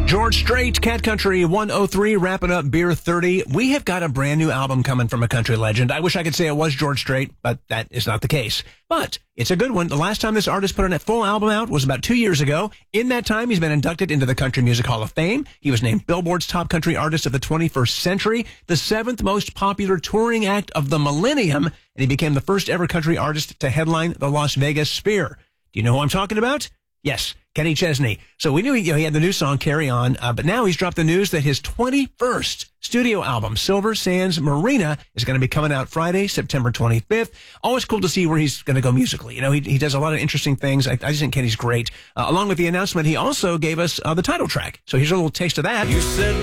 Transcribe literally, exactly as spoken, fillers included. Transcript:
George Strait, Cat Country one oh three, wrapping up Beer thirty. We have got a brand new album coming from a country legend. I wish I could say it was George Strait, but that is not the case. But it's a good one. The last time this artist put a full album out was about two years ago. In that time, he's been inducted into the Country Music Hall of Fame. He was named Billboard's Top Country Artist of the twenty-first century, the seventh most popular touring act of the millennium, and he became the first ever country artist to headline the Las Vegas Sphere. Do you know who I'm talking about? Yes, Kenny Chesney. So we knew he, you know, he had the new song, Carry On, uh, but now he's dropped the news that his twenty-first studio album, Silver Sands Marina, is going to be coming out Friday, September twenty-fifth. Always cool to see where he's going to go musically. You know, he, he does a lot of interesting things. I, I just think Kenny's great. Uh, along with the announcement, he also gave us uh, the title track. So here's a little taste of that. You said